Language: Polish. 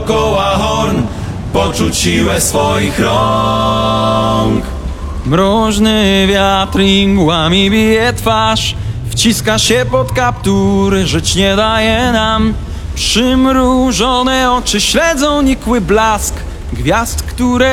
dookoła horn, poczuć siłę swoich rąk. Mroźny wiatr i mgłami bije twarz, wciska się pod kaptur, żyć nie daje nam. Przymrużone oczy śledzą nikły blask gwiazd, które